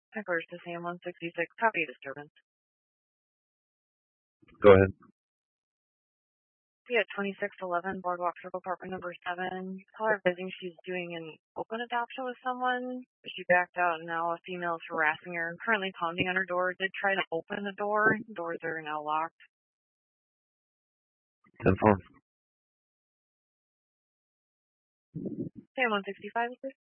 Headquarters to Sam 166. Copy disturbance. Go ahead. Yeah, 2611 Boardwalk Circle, apartment number 7. Caller visiting. She's doing an open adoption with someone. She backed out, and now a female is harassing her. Currently pounding on her door. Did try to open the door. Doors are now locked. 10-4. Sam 165 is this?